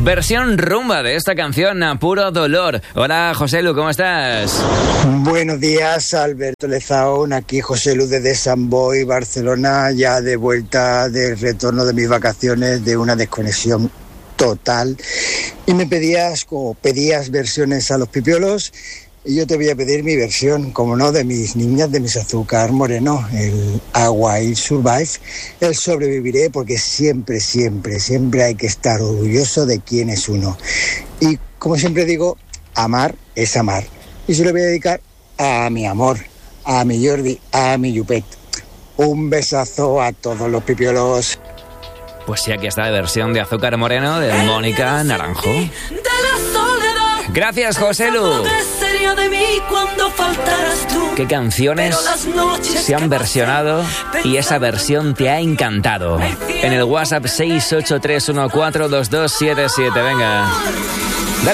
Versión rumba de esta canción, A Puro Dolor. Hola, José Lu, ¿cómo estás? Buenos días, Alberto Lezaón. Aquí José Lu desde San Boi, Barcelona, ya de vuelta del retorno de mis vacaciones, de una desconexión total. Y me pedías versiones a los pipiolos. Y yo te voy a pedir mi versión, como no, de mis niñas, de mis Azúcar Moreno, el I Will Survive, el Sobreviviré, porque siempre hay que estar orgulloso de quién es uno. Y como siempre digo, amar es amar. Y se lo voy a dedicar a mi amor, a mi Jordi, a mi Yupet. Un besazo a todos los pipiolos. Pues sí, aquí está la versión de Azúcar Moreno de Mónica Naranjo. Gracias, José Lu. ¿Qué canciones se han versionado y esa versión te ha encantado? En el WhatsApp 683142277, venga.